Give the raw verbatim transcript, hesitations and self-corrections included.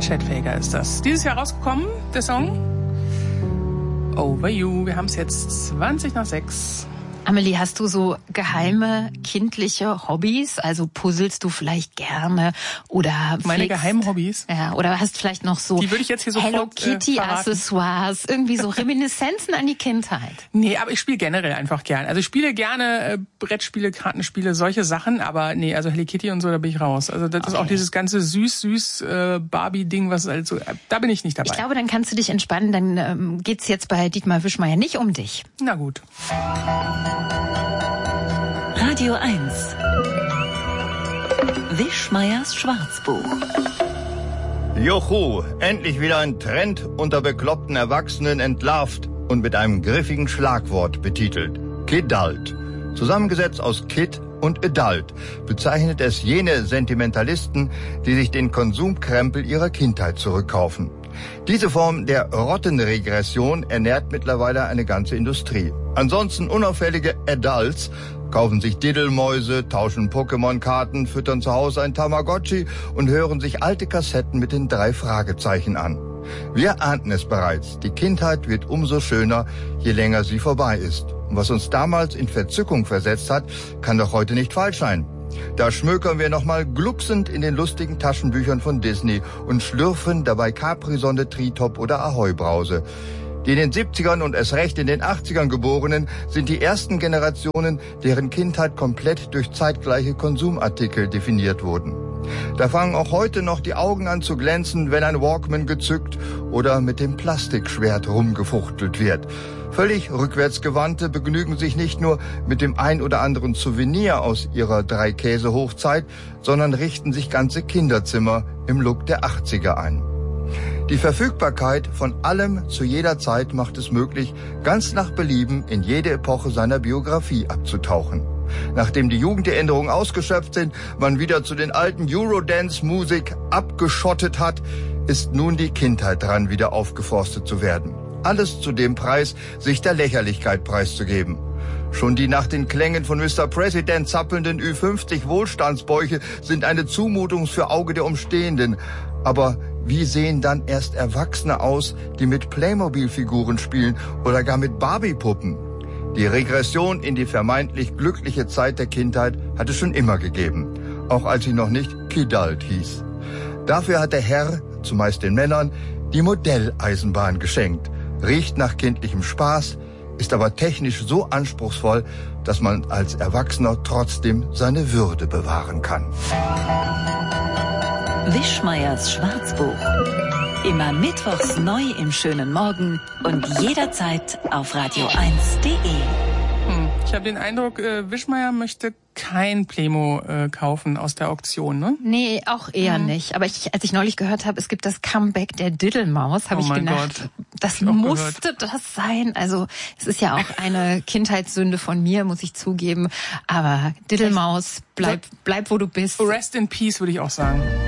Chet Faker ist das. Dieses Jahr rausgekommen, der Song Over You. Wir haben es jetzt zwanzig nach sechs. Amelie, hast du so geheime kindliche Hobbys? Also puzzelst du vielleicht gerne oder meine pflegst, geheimen Hobbys? Ja, oder hast vielleicht noch so die würde ich jetzt hier Hello sofort, Kitty äh, Accessoires, irgendwie so Reminiszenzen an die Kindheit. Nee, aber ich spiele generell einfach gern. Also ich spiele gerne äh, Brettspiele, Kartenspiele, solche Sachen, aber nee, also Hello Kitty und so, da bin ich raus. Also das okay. ist auch dieses ganze süß süß äh, Barbie Ding, was halt so, äh, da bin ich nicht dabei. Ich glaube, dann kannst du dich entspannen, dann ähm, geht's jetzt bei Dietmar Wischmeier nicht um dich. Na gut. Radio eins. Wischmeiers Schwarzbuch. Juhu, endlich wieder ein Trend unter bekloppten Erwachsenen entlarvt und mit einem griffigen Schlagwort betitelt. Kidult. Zusammengesetzt aus Kid und Adult bezeichnet es jene Sentimentalisten, die sich den Konsumkrempel ihrer Kindheit zurückkaufen. Diese Form der Rottenregression ernährt mittlerweile eine ganze Industrie. Ansonsten unauffällige Adults kaufen sich Diddelmäuse, tauschen Pokémon-Karten, füttern zu Hause ein Tamagotchi und hören sich alte Kassetten mit den drei Fragezeichen an. Wir ahnten es bereits, die Kindheit wird umso schöner, je länger sie vorbei ist. Und was uns damals in Verzückung versetzt hat, kann doch heute nicht falsch sein. Da schmökern wir nochmal glucksend in den lustigen Taschenbüchern von Disney und schlürfen dabei Capri-Sonne, Tritop oder Ahoi-Brause. Die in den siebzigern und erst recht in den achtzigern Geborenen sind die ersten Generationen, deren Kindheit komplett durch zeitgleiche Konsumartikel definiert wurden. Da fangen auch heute noch die Augen an zu glänzen, wenn ein Walkman gezückt oder mit dem Plastikschwert rumgefuchtelt wird. Völlig rückwärtsgewandte begnügen sich nicht nur mit dem ein oder anderen Souvenir aus ihrer Drei-Käse-Hochzeit, sondern richten sich ganze Kinderzimmer im Look der achtziger ein. Die Verfügbarkeit von allem zu jeder Zeit macht es möglich, ganz nach Belieben in jede Epoche seiner Biografie abzutauchen. Nachdem die Jugenderinnerungen ausgeschöpft sind, man wieder zu den alten Eurodance-Musik abgeschottet hat, ist nun die Kindheit dran, wieder aufgeforstet zu werden. Alles zu dem Preis, sich der Lächerlichkeit preiszugeben. Schon die nach den Klängen von Mister President zappelnden Ü fünfzig Wohlstandsbäuche sind eine Zumutung für Auge der Umstehenden. Aber wie sehen dann erst Erwachsene aus, die mit Playmobil-Figuren spielen oder gar mit Barbie-Puppen? Die Regression in die vermeintlich glückliche Zeit der Kindheit hat es schon immer gegeben, auch als sie noch nicht Kidult hieß. Dafür hat der Herr, zumeist den Männern, die Modelleisenbahn geschenkt. Riecht nach kindlichem Spaß, ist aber technisch so anspruchsvoll, dass man als Erwachsener trotzdem seine Würde bewahren kann. Wischmeiers Schwarzbuch. Immer mittwochs neu im schönen Morgen und jederzeit auf radio eins punkt de. Hm. Ich habe den Eindruck, äh, Wischmeier möchte kein Playmo äh, kaufen aus der Auktion, ne? Nee, auch eher mhm. nicht. Aber ich, als ich neulich gehört habe, es gibt das Comeback der Diddelmaus, habe oh ich gedacht, Gott. das musste gehört. das sein. Also es ist ja auch eine Kindheitssünde von mir, muss ich zugeben. Aber Diddelmaus, bleib, bleib wo du bist. Rest in Peace, würde ich auch sagen.